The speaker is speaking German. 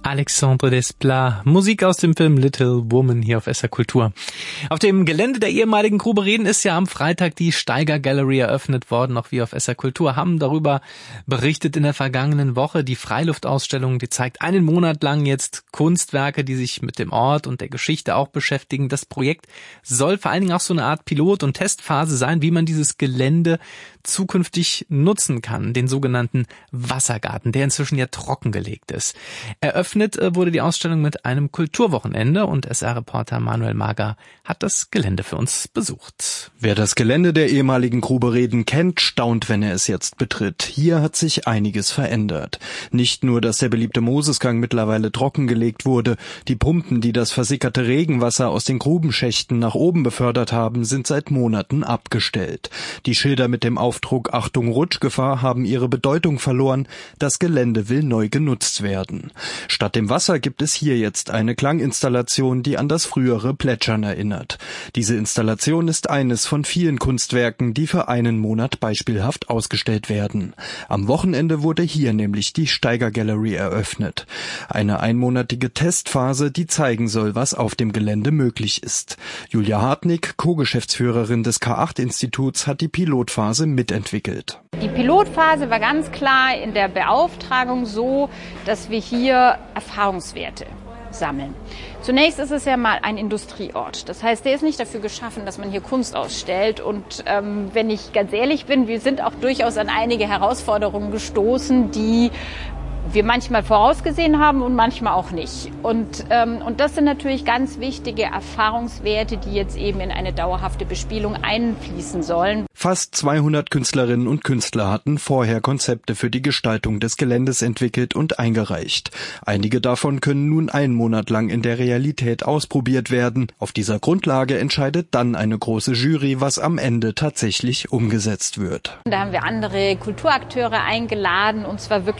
Alexandre Desplat, Musik aus dem Film Little Woman hier auf SR Kultur. Auf dem Gelände der ehemaligen Grube Reden ist ja am Freitag die Steiger Gallery eröffnet worden. Auch wir auf SR Kultur haben darüber berichtet in der vergangenen Woche. Die Freiluftausstellung, die zeigt einen Monat lang jetzt Kunstwerke, die sich mit dem Ort und der Geschichte auch beschäftigen. Das Projekt soll vor allen Dingen auch so eine Art Pilot- und Testphase sein, wie man dieses Gelände zukünftig nutzen kann. Den sogenannten Wassergarten, der inzwischen ja trockengelegt ist. Eröffnet wurde die Ausstellung mit einem Kulturwochenende und SR-Reporter Manuel Mager hat das Gelände für uns besucht. Wer das Gelände der ehemaligen Grube Reden kennt, staunt, wenn er es jetzt betritt. Hier hat sich einiges verändert. Nicht nur, dass der beliebte Mosesgang mittlerweile trockengelegt wurde, die Pumpen, die das versickerte Regenwasser aus den Grubenschächten nach oben befördert haben, sind seit Monaten abgestellt. Die Schilder mit dem Aufdruck Achtung Rutschgefahr haben ihre Bedeutung verloren. Das Gelände will neu genutzt werden. Statt dem Wasser gibt es hier jetzt eine Klanginstallation, die an das frühere Plätschern erinnert. Diese Installation ist eines von vielen Kunstwerken, die für einen Monat beispielhaft ausgestellt werden. Am Wochenende wurde hier nämlich die Steiger Gallery eröffnet. Eine einmonatige Testphase, die zeigen soll, was auf dem Gelände möglich ist. Julia Hartnick, Co-Geschäftsführerin des K8-Instituts, hat die Pilotphase mitentwickelt. Die Pilotphase war ganz klar in der Beauftragung so, dass wir hier Erfahrungswerte sammeln. Zunächst ist es ja mal ein Industrieort. Das heißt, der ist nicht dafür geschaffen, dass man hier Kunst ausstellt. Und wenn ich ganz ehrlich bin, wir sind auch durchaus an einige Herausforderungen gestoßen, die wir manchmal vorausgesehen haben und manchmal auch nicht. Und das sind natürlich ganz wichtige Erfahrungswerte, die jetzt eben in eine dauerhafte Bespielung einfließen sollen. Fast 200 Künstlerinnen und Künstler hatten vorher Konzepte für die Gestaltung des Geländes entwickelt und eingereicht. Einige davon können nun einen Monat lang in der Realität ausprobiert werden. Auf dieser Grundlage entscheidet dann eine große Jury, was am Ende tatsächlich umgesetzt wird. Da haben wir andere Kulturakteure eingeladen, und zwar wirklich